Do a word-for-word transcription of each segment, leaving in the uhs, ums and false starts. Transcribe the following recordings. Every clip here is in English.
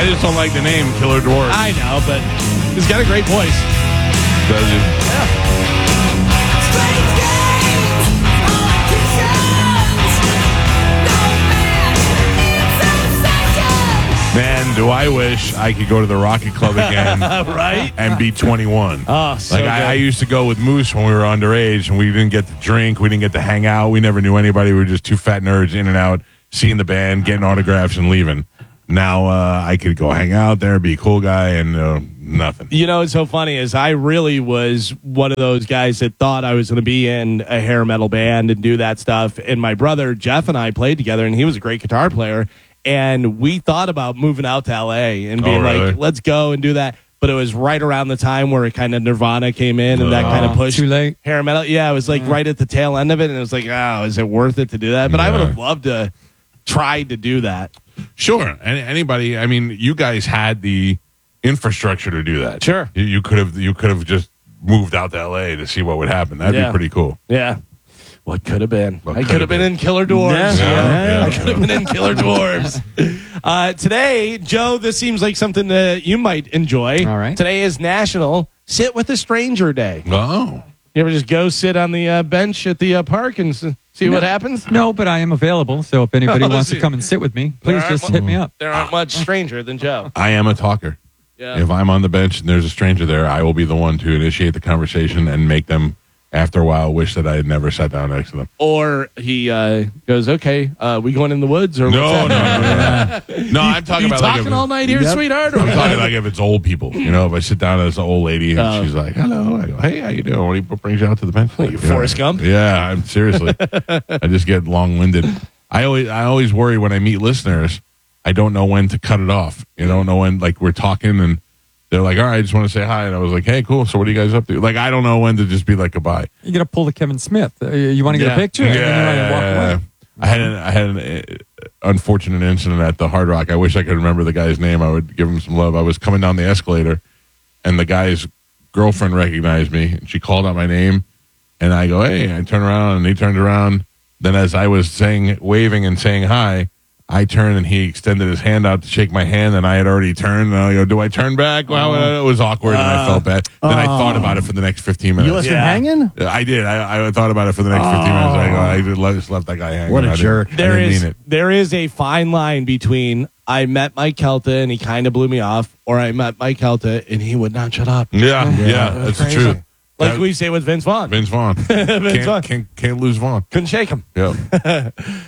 I just don't like the name Killer Dwarfs. I know, but he's got a great voice. Does he? Yeah. Man, do I wish I could go to the Rocket Club again right? and be twenty-one. Oh, so like I, I used to go with Moose when we were underage, and we didn't get to drink. We didn't get to hang out. We never knew anybody. We were just two fat nerds in and out, seeing the band, getting autographs, and leaving. Now uh, I could go hang out there, be a cool guy, and uh, nothing. You know what's so funny is I really was one of those guys that thought I was going to be in a hair metal band and do that stuff. And my brother, Jeff, and I played together, and he was a great guitar player. And we thought about moving out to L A and being oh, really? like, let's go and do that. But it was right around the time where it kind of Nirvana came in and that Oh. kind of pushed Too late. hair metal. Yeah, it was like right at the tail end of it. And it was like, oh, is it worth it to do that? But I Yeah. would have loved to try to do that. Sure. Any, anybody, I mean, you guys had the infrastructure to do that. Sure. You, you could have you could have just moved out to L A to see what would happen. That'd Yeah. be pretty cool. Yeah. What could have been? What I could could have have been been. in Killer Dwarves. Yeah. Yeah, yeah, I could have been in Killer Dwarves. Uh, today, Joe, this seems like something that you might enjoy. All right. Today is National Sit with a Stranger Day. Oh. You ever just go sit on the uh, bench at the uh, park and s- see what happens? No, but I am available. So if anybody Oh, wants see. to come and sit with me, please There just aren't- hit me up. There aren't much stranger than Joe. I am a talker. Yeah. If I'm on the bench and there's a stranger there, I will be the one to initiate the conversation and make them, after a while, wish that I had never sat down next to them. Or he uh, goes, okay, uh, we going in the woods? Or No, what's no, that? no, no. No, I'm talking you about like talking if, all night here, sweetheart? Or I'm talking like if it's old people. You know, if I sit down as an old lady and Oh. she's like, "Hello," I go, "Hey, how you doing? What, do you, what brings you out to the bench?" What, you Forrest Gump? Yeah, I'm seriously. I just get long-winded. I always, I always worry when I meet listeners. I don't know when to cut it off. You don't know when, like, we're talking and they're like, "All right, I just want to say hi," and I was like, "Hey, cool. So what are you guys up to?" Like, I don't know when to just be like goodbye. You got to pull the Kevin Smith. Uh, you want to get Yeah. a picture? And then you wanna walk Yeah, away. I had an, I had an uh, unfortunate incident at the Hard Rock. I wish I could remember the guy's name. I would give him some love. I was coming down the escalator, and the guy's girlfriend recognized me, and she called out my name, and I go, "Hey!" I turn around, and he turned around. Then, as I was saying, waving and saying hi, I turned, and he extended his hand out to shake my hand, and I had already turned. And I go, "Do I turn back?" Well, uh, it was awkward, and I felt bad. Then I thought about it for the next fifteen minutes. You left him Yeah. hanging? I did. I, I thought about it for the next fifteen minutes. I, go, I just let- just left that guy hanging. What a I didn't- jerk. I There didn't is mean it. there is a fine line between I met Mike Kelta and he kind of blew me off, or I met Mike Kelta and he would not shut up. Yeah, yeah, that's the crazy. truth. Like That- we say with Vince Vaughn. Vince Vaughn. Vince can't, Vaughn. Can't, can't lose Vaughn. Couldn't shake him. Yeah.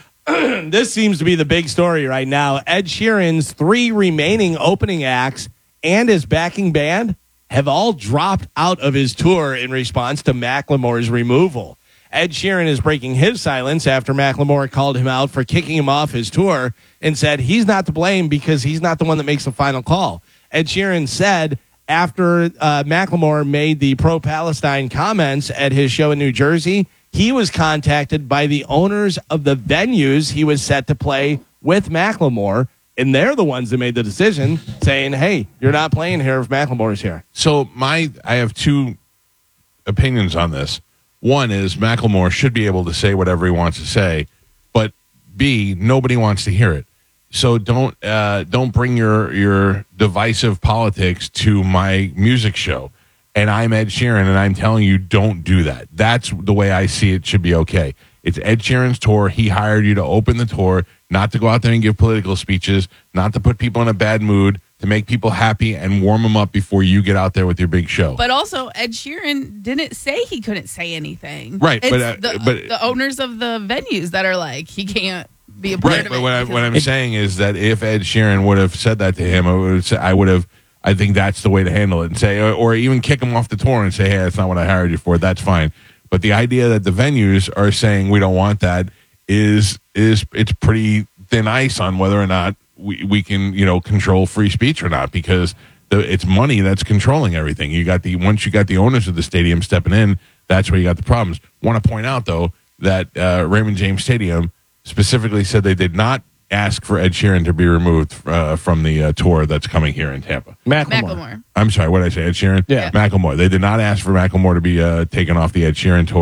This seems to be the big story right now. Ed Sheeran's three remaining opening acts and his backing band have all dropped out of his tour in response to Macklemore's removal. Ed Sheeran is breaking his silence after Macklemore called him out for kicking him off his tour and said he's not to blame because he's not the one that makes the final call. Ed Sheeran said after uh, Macklemore made the pro-Palestine comments at his show in New Jersey, he was contacted by the owners of the venues he was set to play with Macklemore, and they're the ones that made the decision, saying, hey, you're not playing here if Macklemore's here. So my, I have two opinions on this. One is Macklemore should be able to say whatever he wants to say, but B, nobody wants to hear it. So don't uh, don't bring your your divisive politics to my music show. And I'm Ed Sheeran, and I'm telling you, don't do that. That's the way I see it should be okay. It's Ed Sheeran's tour. He hired you to open the tour, not to go out there and give political speeches, not to put people in a bad mood, to make people happy and warm them up before you get out there with your big show. But also, Ed Sheeran didn't say he couldn't say anything. Right, It's but, uh, the, but- the owners of the venues that are like, he can't be a part Right, of but it. what, I, because what I'm of- saying is that if Ed Sheeran would have said that to him, I would have, I would have. I think that's the way to handle it, and say, or, or even kick him off the tour and say, "Hey, that's not what I hired you for." That's fine. But the idea that the venues are saying we don't want that is is it's pretty thin ice on whether or not we, we can you know control free speech or not, because the, it's money that's controlling everything. You got the once you got the owners of the stadium stepping in, that's where you got the problems. Want to point out though that uh, Raymond James Stadium specifically said they did not ask for Ed Sheeran to be removed uh, from the uh, tour that's coming here in Tampa. Macklemore. Macklemore. I'm sorry, what did I say? Ed Sheeran? Yeah. Macklemore. They did not ask for Macklemore to be uh, taken off the Ed Sheeran tour.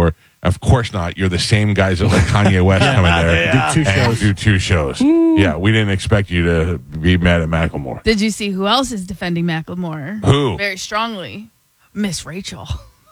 Of course not. You're the same guys that let Kanye West come in there Yeah. Do two and shows. do two shows. Yeah, we didn't expect you to be mad at Macklemore. Did you see who else is defending Macklemore? Who? Very strongly. Miss Rachel.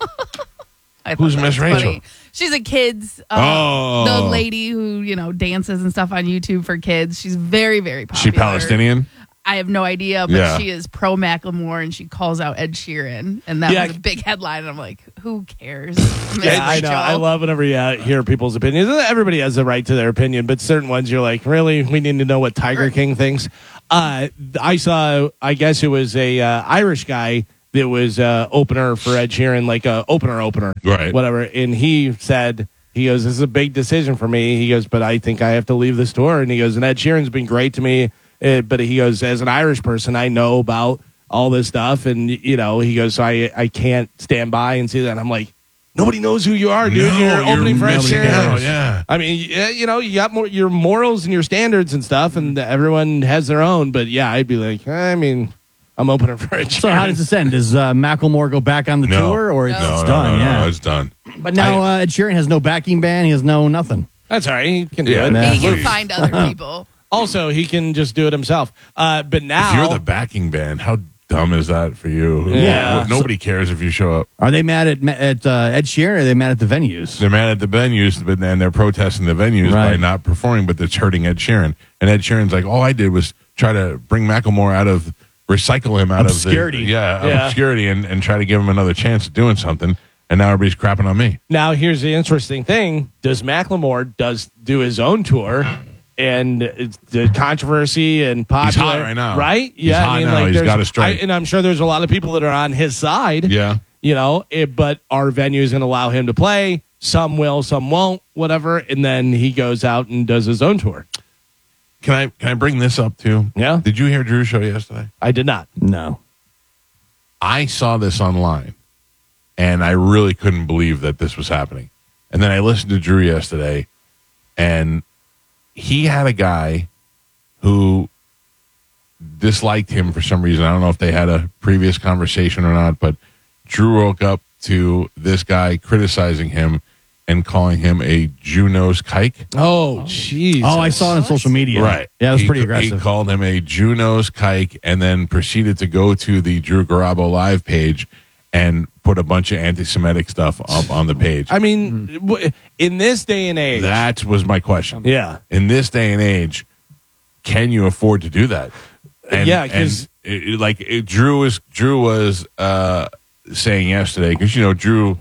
I Who's thought that Miss was Rachel? funny. She's a kids, uh, Oh. the lady who, you know, dances and stuff on YouTube for kids. She's very, very popular. She Palestinian? I have no idea, but Yeah. she is pro Macklemore and she calls out Ed Sheeran. And that Yeah. was a big headline. And I'm like, who cares? Miss Yeah, I know. Rachel. I love whenever you uh, hear people's opinions. Everybody has the right to their opinion, but certain ones you're like, really? We need to know what Tiger King thinks. Uh, I saw, I guess it was a uh, Irish guy that was uh, opener for Ed Sheeran, like a opener opener, Right. whatever. And he said, he goes, this is a big decision for me. He goes, but I think I have to leave this tour. And he goes, and Ed Sheeran's been great to me. Uh, but he goes, as an Irish person, I know about all this stuff. And, you know, he goes, so I, I can't stand by and see that. And I'm like, nobody knows who you are, dude. No, you're opening for Ed nobody Sheeran. knows, yeah. I mean, yeah, you know, you got more your morals and your standards and stuff, and everyone has their own. But yeah, I'd be like, I mean, I'm opening for Ed Sheeran. So how does this end? Does uh, Macklemore go back on the No. tour, or it's, No, it's no, done? no, no, yeah, it's done. but now uh, Ed Sheeran has no backing band. He has no nothing. That's all right. He can do Yeah, it. nah. He can Please. find other people. Also, he can just do it himself. Uh, but now, If you're the backing band, how dumb is that for you? Yeah. Well, nobody cares if you show up. Are they mad at at uh, Ed Sheeran? Or are they mad at the venues? They're mad at the venues, but then they're protesting the venues by Right. not performing, but it's hurting Ed Sheeran. And Ed Sheeran's like, all I did was try to bring Macklemore out of, recycle him out Obscurity. of the, yeah, Yeah. obscurity and, and try to give him another chance at doing something. And now everybody's crapping on me. now here's the interesting thing: does Macklemore does do his own tour? And it's the controversy and popular hot right now. right? He's hot now. He's there's- got a strike. I- and I'm sure there's a lot of people that are on his side. Yeah. you know, it, but our venue is going to allow him to play. Some will, some won't, whatever. And then he goes out and does his own tour. Can I can I bring this up too? Yeah. Did you hear Drew's show yesterday? I did not. No. I saw this online, and I really couldn't believe that this was happening. And then I listened to Drew yesterday, and he had a guy who disliked him for some reason. I don't know if they had a previous conversation or not, but Drew woke up to this guy criticizing him and calling him a Jew-nosed kike. Oh, jeez. Oh, I saw it on social media. Right. Yeah, it was He- pretty He aggressive. called him a Juno's kike and then proceeded to go to the Drew Garabo live page and put a bunch of anti-Semitic stuff up on the page. I mean, w in this day and age. That was my question. yeah. In this day and age, can you afford to do that? And, Yeah, 'cause- and it- it- like it, Drew was Drew was uh, saying yesterday, because you know Drew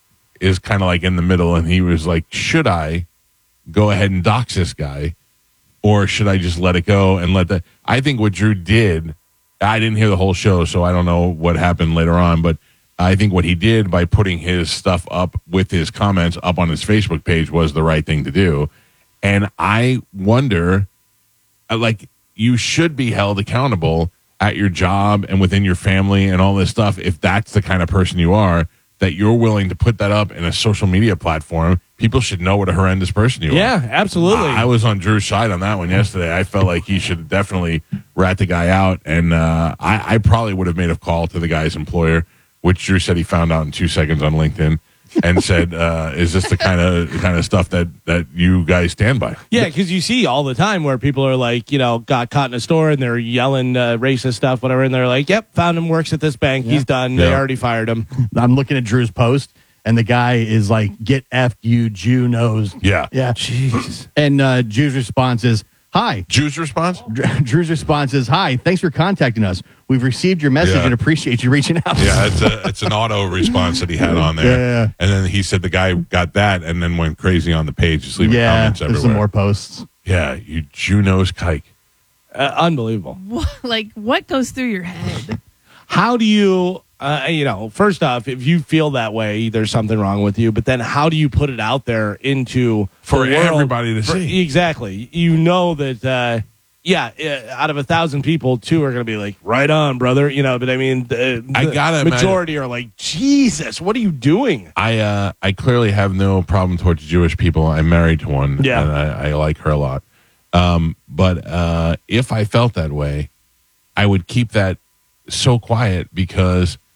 is kind of like in the middle, and he was like, should I go ahead and dox this guy, or should I just let it go and let the? I think what Drew did, I didn't hear the whole show, so I don't know what happened later on, but I think what he did by putting his stuff up with his comments up on his Facebook page was the right thing to do. And I wonder, uh, like, you should be held accountable at your job and within your family and all this stuff if that's the kind of person you are, that you're willing to put that up in a social media platform. People should know what a horrendous person you Yeah, are. absolutely. I, I was on Drew's side on that one yesterday. I felt like he should definitely rat the guy out, and uh, I, I probably would have made a call to the guy's employer, which Drew said he found out in two seconds on LinkedIn, and said, uh, "Is this the kind of kind of stuff that that you guys stand by?" Yeah, because you see all the time where people are like, you know, got caught in a store and they're yelling uh, racist stuff, whatever, and they're like, "Yep, found him, works at this bank. He's done. They Yeah. already fired him." I'm looking at Drew's post, and the guy is like, "Get F you, Jew knows." Yeah. Yeah. Jeez. And uh, Drew's response is, "Hi." Drew's response? Drew's response is, "Hi, thanks for contacting us. We've received your message Yeah. and appreciate you reaching out." Yeah, it's a it's an auto response that he had on there. Yeah, yeah, yeah. And then he said the guy got that and then went crazy on the page, just leaving Yeah, comments there's everywhere. some more posts. Yeah, you Juno's kike. Uh, unbelievable. What, like, what goes through your head? How do you, uh, you know, first off, if you feel that way, there's something wrong with you. But then how do you put it out there into For the world? everybody to For- see. Exactly. You know that, uh, yeah, uh, out of a thousand people, two are going to be like, right on, brother. You know, but I mean, the, I the gotta majority are like, Jesus, what are you doing? I uh, I clearly have no problem towards Jewish people. I'm married to one, Yeah. and I, I like her a lot. Um, but uh, if I felt that way, I would keep that so quiet, because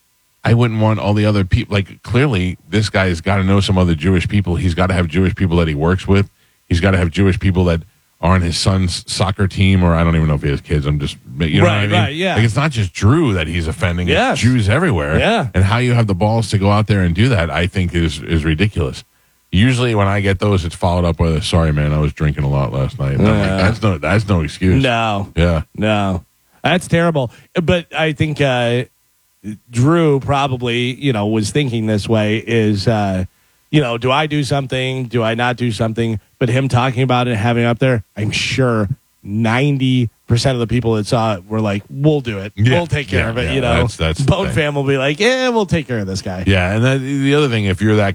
I wouldn't want all the other people. Like, clearly, this guy's got to know some other Jewish people. He's got to have Jewish people that he works with. He's got to have Jewish people that are on his son's soccer team, or I don't even know if he has kids. I'm just, you know Right, what I mean? right, yeah. Like, it's not just Drew that he's offending. Yes. It's Jews everywhere. Yeah. And how you have the balls to go out there and do that, I think, is is ridiculous. Usually, when I get those, it's followed up with a, "Sorry, man, I was drinking a lot last night." And I'm like, Yeah. that's no, that's no excuse. No, Yeah. no, that's terrible. But I think uh, Drew probably, you know, was thinking this way is, uh, you know, do I do something? Do I not do something? But him talking about it, having it up there, I'm sure ninety percent of the people that saw it were like, we'll do it. Yeah. We'll take care Yeah, of it. yeah, You know, that's- that's the Bone thing. Fam will be like, yeah, we'll take care of this guy. Yeah, and then the other thing, if you're that